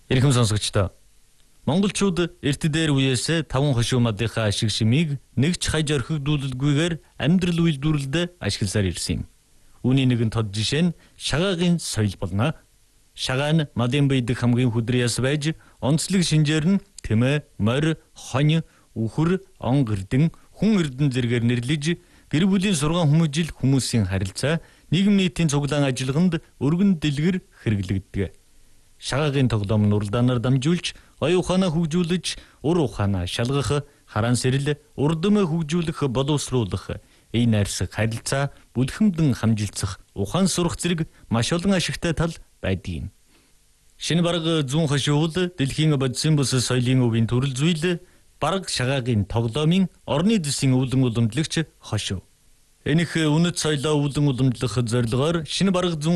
Ирхэм сонсогчдоо. Монголчууд эрт дээр үеэс таван хошуумадынхаа ашиг шимийг нэгч хаж орхигдуулалгүйгээр амьдрал үйлдвэрлэлд ашигласаар ирсэн юм. Үүний нэгэн тод жишээ нь шагаагийн соёл болно. Шагаа нь малын бийдэг хамгийн хүдрийн яс байж, онцлог шинжээр нь тэмээ, морь, хонь, үхэр, он эрдэн, хүн эрдэн зэргээр нэрлэж, гэр бүлийн сургаан хүмүүжил хүмүүсийн харилцаа, нийгэм нийтийн цуглаан ажиллаганд өргөн дэлгэр хэрэглэгддэг. Шагаагийн тоглоом нь уралдаанаар дамжуулж, оюун ухаанаа хөгжүүлж, ур ухаанаа шалгах, хараан сэрэл, урдмаа хөгжүүлэх, боловсруулах, энэ арьсах харилцаа, бүлхэмдэн хамжилцах, ухаан сурах зэрэг маш олон ашигтай тал байдаг юм. Шинэ бараг зүүн хошуул дэлхийн бодисын бус соёлын өвийн төрөл зүйл бараг шагаагийн тоглоомын орны дэсийн өвлөн уламжлагч хошуу. Энэх үнэт соёлоо өвлөн уламжлах зорилгоор шинэ бараг зүүн